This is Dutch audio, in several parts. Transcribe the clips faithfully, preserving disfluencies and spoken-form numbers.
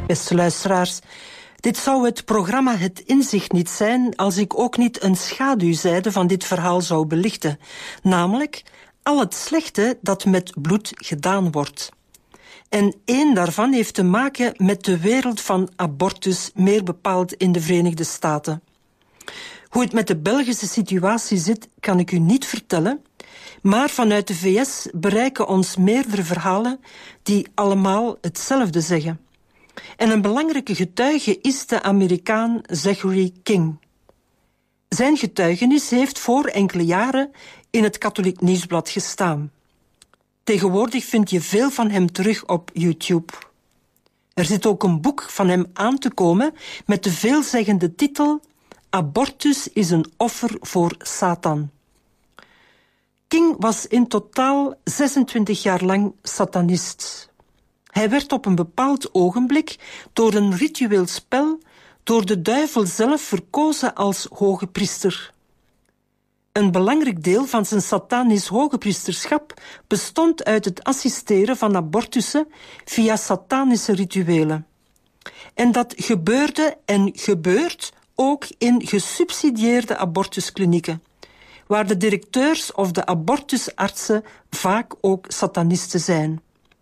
Beste luisteraars, dit zou het programma Het Inzicht niet zijn als ik ook niet een schaduwzijde van dit verhaal zou belichten. Namelijk al het slechte dat met bloed gedaan wordt. En één daarvan heeft te maken met de wereld van abortus, meer bepaald in de Verenigde Staten. Hoe het met de Belgische situatie zit, kan ik u niet vertellen, maar vanuit de V S bereiken ons meerdere verhalen die allemaal hetzelfde zeggen. En een belangrijke getuige is de Amerikaan Zachary King. Zijn getuigenis heeft voor enkele jaren in het Katholiek Nieuwsblad gestaan. Tegenwoordig vind je veel van hem terug op YouTube. Er zit ook een boek van hem aan te komen met de veelzeggende titel Abortus is een offer voor Satan. King was in totaal zesentwintig jaar lang satanist. Hij werd op een bepaald ogenblik door een ritueel spel door de duivel zelf verkozen als hoge priester. Een belangrijk deel van zijn satanisch hogepriesterschap bestond uit het assisteren van abortussen via satanische rituelen. En dat gebeurde en gebeurt ook in gesubsidieerde abortusklinieken, waar de directeurs of de abortusartsen vaak ook satanisten zijn.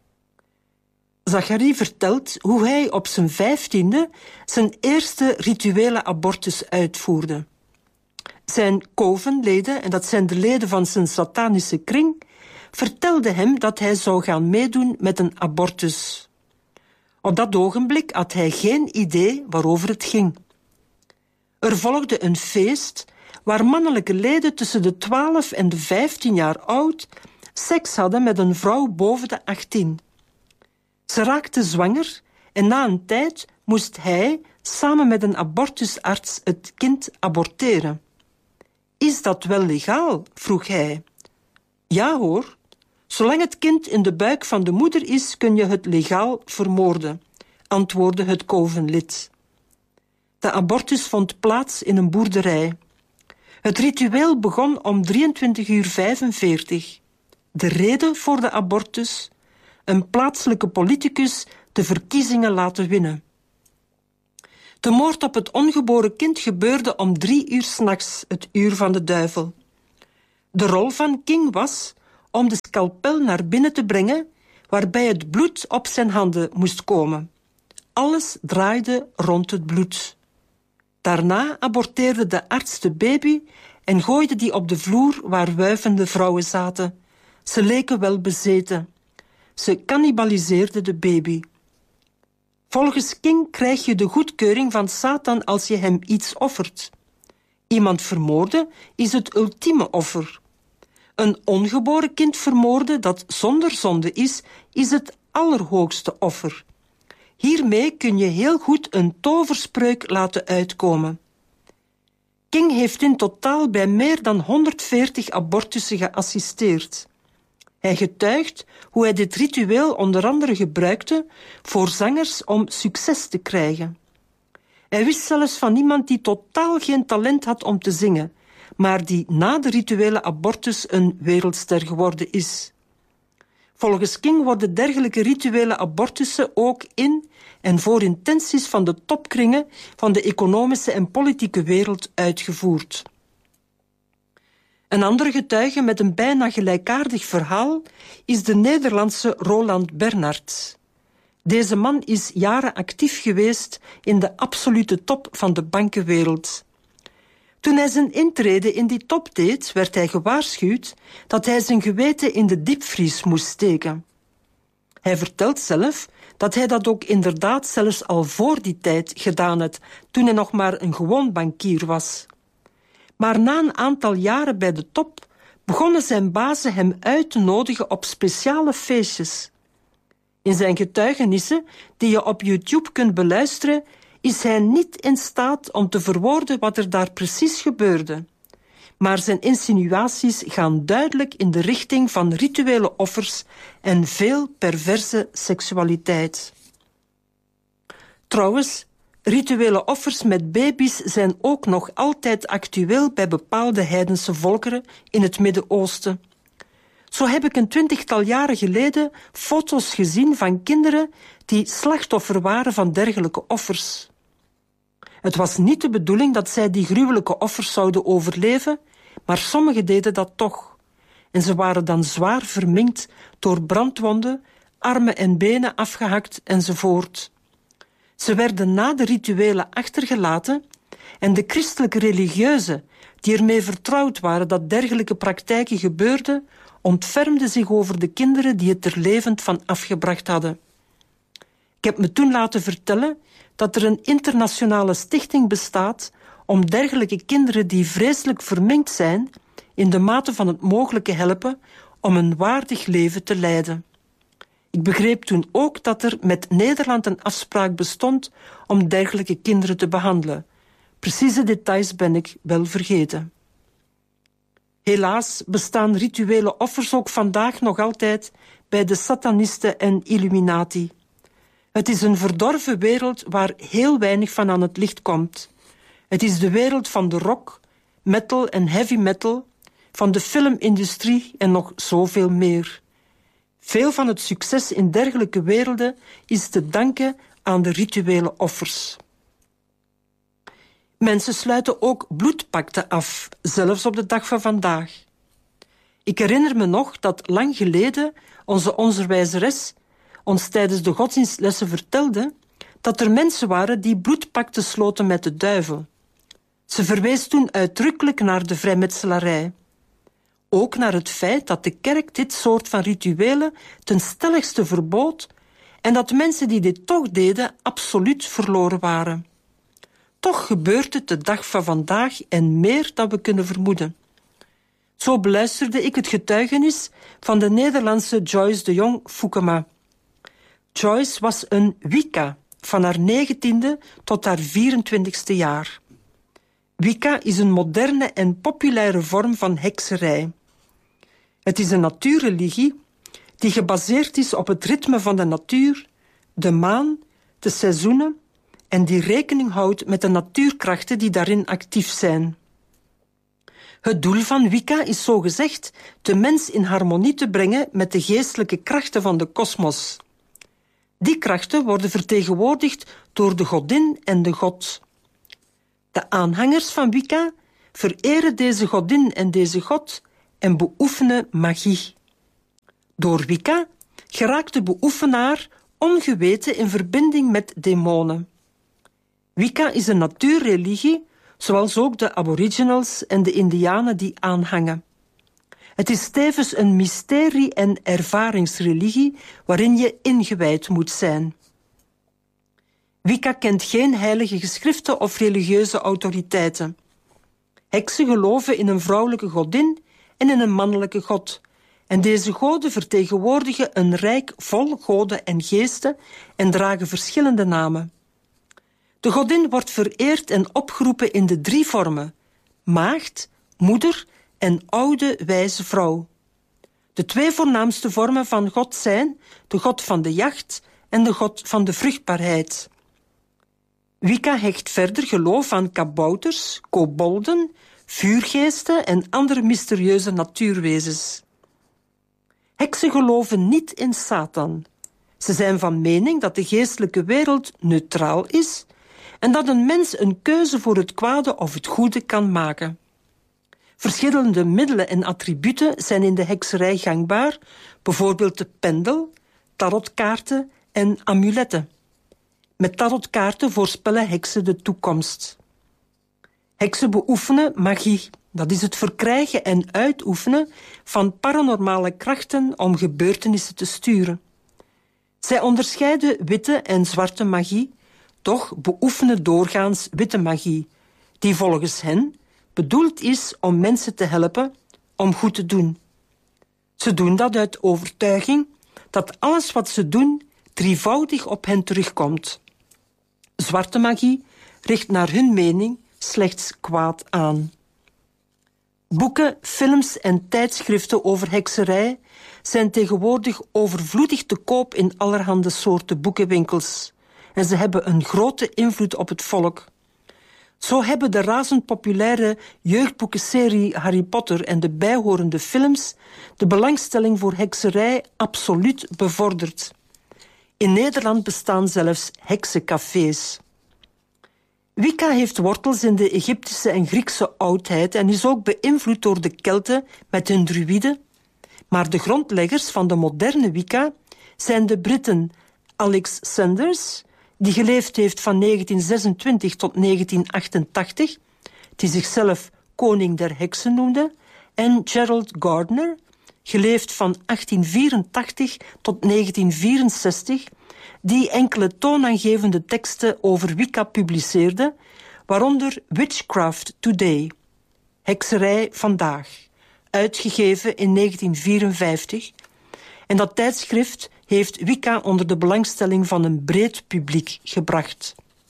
Zachary vertelt hoe hij op zijn vijftiende zijn eerste rituele abortus uitvoerde. Zijn covenleden, en dat zijn de leden van zijn satanische kring, vertelden hem dat hij zou gaan meedoen met een abortus. Op dat ogenblik had hij geen idee waarover het ging. Er volgde een feest waar mannelijke leden tussen de twaalf en de vijftien jaar oud seks hadden met een vrouw boven de achttien. Ze raakte zwanger en na een tijd moest hij samen met een abortusarts het kind aborteren. Is dat wel legaal? Vroeg hij. Ja hoor, zolang het kind in de buik van de moeder is, kun je het legaal vermoorden, antwoordde het covenlid. De abortus vond plaats in een boerderij. Het ritueel begon om drieëntwintig uur vijfenveertig. De reden voor de abortus? Een plaatselijke politicus de verkiezingen laten winnen. De moord op het ongeboren kind gebeurde om drie uur 's nachts, het uur van de duivel. De rol van King was om de scalpel naar binnen te brengen, waarbij het bloed op zijn handen moest komen. Alles draaide rond het bloed. Daarna aborteerde de arts de baby en gooide die op de vloer waar wuivende vrouwen zaten. Ze leken wel bezeten. Ze cannibaliseerde de baby. Volgens King krijg je de goedkeuring van Satan als je hem iets offert. Iemand vermoorden is het ultieme offer. Een ongeboren kind vermoorden dat zonder zonde is, is het allerhoogste offer. Hiermee kun je heel goed een toverspreuk laten uitkomen. King heeft in totaal bij meer dan honderdveertig abortussen geassisteerd. Hij getuigt hoe hij dit ritueel onder andere gebruikte voor zangers om succes te krijgen. Hij wist zelfs van iemand die totaal geen talent had om te zingen, maar die na de rituele abortus een wereldster geworden is. Volgens King worden dergelijke rituele abortussen ook in en voor intenties van de topkringen van de economische en politieke wereld uitgevoerd. Een andere getuige met een bijna gelijkaardig verhaal is de Nederlandse Roland Bernards. Deze man is jaren actief geweest in de absolute top van de bankenwereld. Toen hij zijn intrede in die top deed, werd hij gewaarschuwd dat hij zijn geweten in de diepvries moest steken. Hij vertelt zelf dat hij dat ook inderdaad zelfs al voor die tijd gedaan had, toen hij nog maar een gewoon bankier was. Maar na een aantal jaren bij de top begonnen zijn bazen hem uit te nodigen op speciale feestjes. In zijn getuigenissen, die je op YouTube kunt beluisteren, is hij niet in staat om te verwoorden wat er daar precies gebeurde. Maar zijn insinuaties gaan duidelijk in de richting van rituele offers en veel perverse seksualiteit. Trouwens, rituele offers met baby's zijn ook nog altijd actueel bij bepaalde heidense volkeren in het Midden-Oosten. Zo heb ik een twintigtal jaren geleden foto's gezien van kinderen die slachtoffer waren van dergelijke offers. Het was niet de bedoeling dat zij die gruwelijke offers zouden overleven, maar sommigen deden dat toch. En ze waren dan zwaar verminkt door brandwonden, armen en benen afgehakt enzovoort. Ze werden na de rituelen achtergelaten en de christelijke religieuzen, die ermee vertrouwd waren dat dergelijke praktijken gebeurden, ontfermden zich over de kinderen die het er levend van afgebracht hadden. Ik heb me toen laten vertellen dat er een internationale stichting bestaat om dergelijke kinderen die vreselijk verminkt zijn, in de mate van het mogelijke helpen om een waardig leven te leiden. Ik begreep toen ook dat er met Nederland een afspraak bestond om dergelijke kinderen te behandelen. Precieze details ben ik wel vergeten. Helaas bestaan rituele offers ook vandaag nog altijd bij de satanisten en Illuminati. Het is een verdorven wereld waar heel weinig van aan het licht komt. Het is de wereld van de rock, metal en heavy metal, van de filmindustrie en nog zoveel meer. Veel van het succes in dergelijke werelden is te danken aan de rituele offers. Mensen sluiten ook bloedpakten af, zelfs op de dag van vandaag. Ik herinner me nog dat lang geleden onze onderwijzeres ons tijdens de godsdienstlessen vertelde dat er mensen waren die bloedpakten sloten met de duivel. Ze verwees toen uitdrukkelijk naar de vrijmetselarij. Ook naar het feit dat de kerk dit soort van rituelen ten stelligste verbood en dat mensen die dit toch deden absoluut verloren waren. Toch gebeurt het de dag van vandaag en meer dan we kunnen vermoeden. Zo beluisterde ik het getuigenis van de Nederlandse Joyce de Jong Foukema. Joyce was een Wicca van haar negentiende tot haar vierentwintigste jaar. Wicca is een moderne en populaire vorm van hekserij. Het is een natuurreligie die gebaseerd is op het ritme van de natuur, de maan, de seizoenen en die rekening houdt met de natuurkrachten die daarin actief zijn. Het doel van Wicca is zogezegd de mens in harmonie te brengen met de geestelijke krachten van de kosmos. Die krachten worden vertegenwoordigd door de godin en de god. De aanhangers van Wicca vereren deze godin en deze god en beoefenen magie. Door Wicca geraakt de beoefenaar ongeweten in verbinding met demonen. Wicca is een natuurreligie, zoals ook de aboriginals en de indianen die aanhangen. Het is tevens een mysterie- en ervaringsreligie waarin je ingewijd moet zijn. Wicca kent geen heilige geschriften of religieuze autoriteiten. Heksen geloven in een vrouwelijke godin en in een mannelijke god. En deze goden vertegenwoordigen een rijk vol goden en geesten en dragen verschillende namen. De godin wordt vereerd en opgeroepen in de drie vormen: maagd, moeder en oude wijze vrouw. De twee voornaamste vormen van God zijn de god van de jacht en de god van de vruchtbaarheid. Wicca hecht verder geloof aan kabouters, kobolden, vuurgeesten en andere mysterieuze natuurwezens. Heksen geloven niet in Satan. Ze zijn van mening dat de geestelijke wereld neutraal is en dat een mens een keuze voor het kwade of het goede kan maken. Verschillende middelen en attributen zijn in de hekserij gangbaar, bijvoorbeeld de pendel, tarotkaarten en amuletten. Met tarotkaarten voorspellen heksen de toekomst. Heksen beoefenen magie. Dat is het verkrijgen en uitoefenen van paranormale krachten om gebeurtenissen te sturen. Zij onderscheiden witte en zwarte magie, toch beoefenen doorgaans witte magie, die volgens hen bedoeld is om mensen te helpen om goed te doen. Ze doen dat uit overtuiging dat alles wat ze doen drievoudig op hen terugkomt. Zwarte magie richt naar hun mening slechts kwaad aan. Boeken, films en tijdschriften over hekserij zijn tegenwoordig overvloedig te koop in allerhande soorten boekenwinkels. En ze hebben een grote invloed op het volk. Zo hebben de razend populaire jeugdboekenserie Harry Potter en de bijhorende films de belangstelling voor hekserij absoluut bevorderd. In Nederland bestaan zelfs heksencafés. Wicca heeft wortels in de Egyptische en Griekse oudheid en is ook beïnvloed door de Kelten met hun druïden. Maar de grondleggers van de moderne Wicca zijn de Britten Alex Sanders, die geleefd heeft van negentien zesentwintig tot negentien achtentachtig, die zichzelf koning der heksen noemde, en Gerald Gardner, geleefd van achttien vierentachtig tot negentien vierenzestig, die enkele toonaangevende teksten over Wicca publiceerde, waaronder Witchcraft Today, Hekserij vandaag, uitgegeven in negentien vierenvijftig. En dat tijdschrift heeft Wicca onder de belangstelling van een breed publiek gebracht.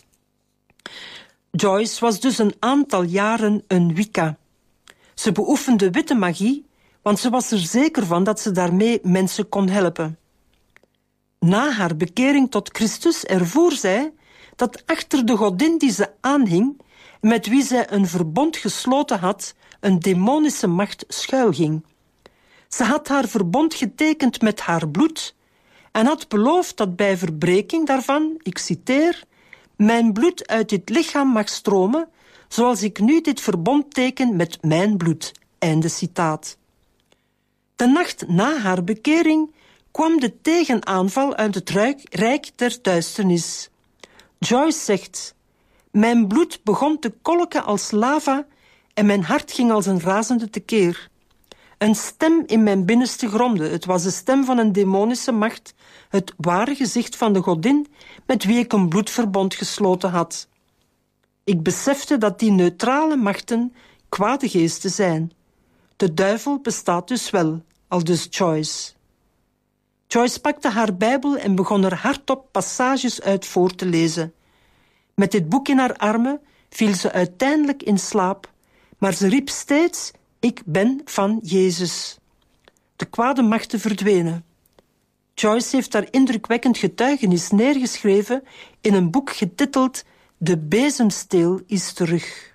Joyce was dus een aantal jaren een Wicca. Ze beoefende witte magie, want ze was er zeker van dat ze daarmee mensen kon helpen. Na haar bekering tot Christus ervoer zij dat achter de godin die ze aanhing, met wie zij een verbond gesloten had, een demonische macht schuilging. Ze had haar verbond getekend met haar bloed en had beloofd dat bij verbreking daarvan, ik citeer, mijn bloed uit dit lichaam mag stromen, zoals ik nu dit verbond teken met mijn bloed. Einde citaat. De nacht na haar bekering kwam de tegenaanval uit het rijk der duisternis. Joyce zegt: mijn bloed begon te kolken als lava en mijn hart ging als een razende tekeer. Een stem in mijn binnenste gromde. Het was de stem van een demonische macht, het ware gezicht van de godin met wie ik een bloedverbond gesloten had. Ik besefte dat die neutrale machten kwade geesten zijn. De duivel bestaat dus wel, aldus Joyce. Joyce pakte haar Bijbel en begon er hardop passages uit voor te lezen. Met dit boek in haar armen viel ze uiteindelijk in slaap, maar ze riep steeds: ik ben van Jezus. De kwade machten verdwenen. Joyce heeft haar indrukwekkend getuigenis neergeschreven in een boek getiteld De bezemsteel is terug.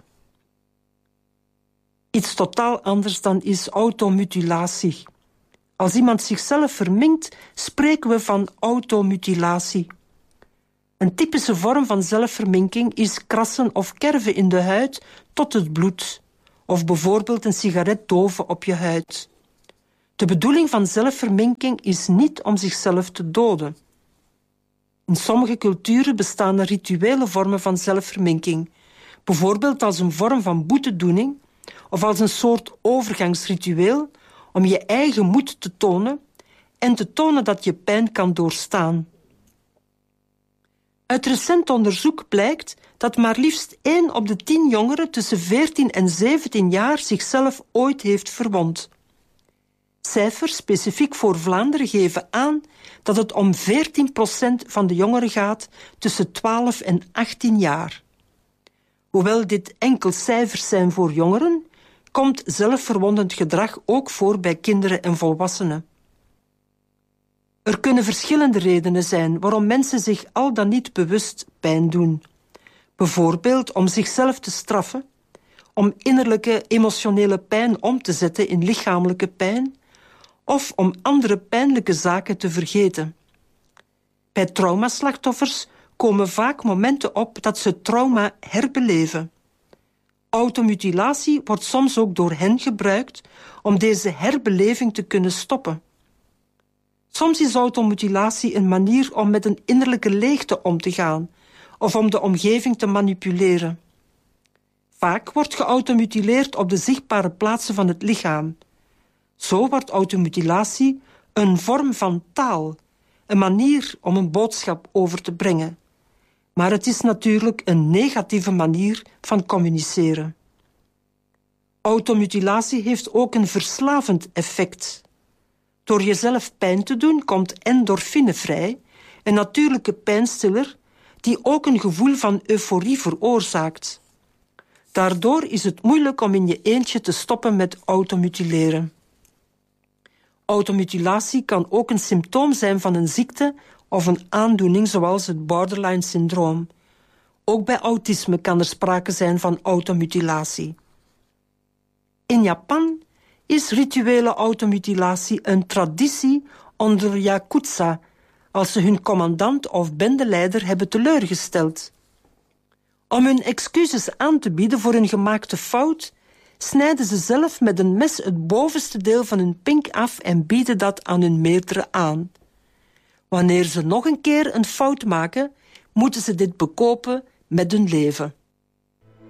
Iets totaal anders dan is automutilatie. Als iemand zichzelf verminkt, spreken we van automutilatie. Een typische vorm van zelfverminking is krassen of kerven in de huid tot het bloed, of bijvoorbeeld een sigaret doven op je huid. De bedoeling van zelfverminking is niet om zichzelf te doden. In sommige culturen bestaan er rituele vormen van zelfverminking, bijvoorbeeld als een vorm van boetedoening of als een soort overgangsritueel om je eigen moed te tonen en te tonen dat je pijn kan doorstaan. Uit recent onderzoek blijkt dat maar liefst één op de tien jongeren tussen veertien en zeventien jaar zichzelf ooit heeft verwond. Cijfers specifiek voor Vlaanderen geven aan dat het om veertien procent van de jongeren gaat tussen twaalf en achttien jaar. Hoewel dit enkel cijfers zijn voor jongeren, komt zelfverwondend gedrag ook voor bij kinderen en volwassenen. Er kunnen verschillende redenen zijn waarom mensen zich al dan niet bewust pijn doen. Bijvoorbeeld om zichzelf te straffen, om innerlijke emotionele pijn om te zetten in lichamelijke pijn, of om andere pijnlijke zaken te vergeten. Bij traumaslachtoffers komen vaak momenten op dat ze trauma herbeleven. Automutilatie wordt soms ook door hen gebruikt om deze herbeleving te kunnen stoppen. Soms is automutilatie een manier om met een innerlijke leegte om te gaan of om de omgeving te manipuleren. Vaak wordt geautomutileerd op de zichtbare plaatsen van het lichaam. Zo wordt automutilatie een vorm van taal, een manier om een boodschap over te brengen. Maar het is natuurlijk een negatieve manier van communiceren. Automutilatie heeft ook een verslavend effect. Door jezelf pijn te doen komt endorfine vrij, een natuurlijke pijnstiller die ook een gevoel van euforie veroorzaakt. Daardoor is het moeilijk om in je eentje te stoppen met automutileren. Automutilatie kan ook een symptoom zijn van een ziekte of een aandoening zoals het borderline-syndroom. Ook bij autisme kan er sprake zijn van automutilatie. In Japan is rituele automutilatie een traditie onder Yakuza, als ze hun commandant of bendeleider hebben teleurgesteld. Om hun excuses aan te bieden voor hun gemaakte fout, snijden ze zelf met een mes het bovenste deel van hun pink af en bieden dat aan hun meerdere aan. Wanneer ze nog een keer een fout maken, moeten ze dit bekopen met hun leven.